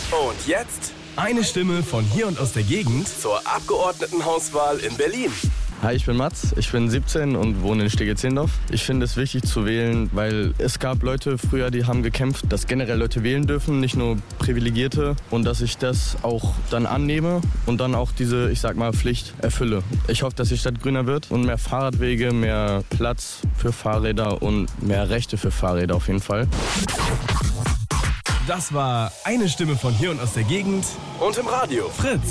Und jetzt eine Stimme von hier und aus der Gegend zur Abgeordnetenhauswahl in Berlin. Hi, ich bin Mats, ich bin 17 und wohne in Steglitz-Zehlendorf. Ich finde es wichtig zu wählen, weil es gab Leute früher, die haben gekämpft, dass generell Leute wählen dürfen, nicht nur Privilegierte. Und dass ich das auch dann annehme und dann auch diese, ich sag mal, Pflicht erfülle. Ich hoffe, dass die Stadt grüner wird und mehr Fahrradwege, mehr Platz für Fahrräder und mehr Rechte für Fahrräder auf jeden Fall. Das war eine Stimme von hier und aus der Gegend und im Radio. Fritz.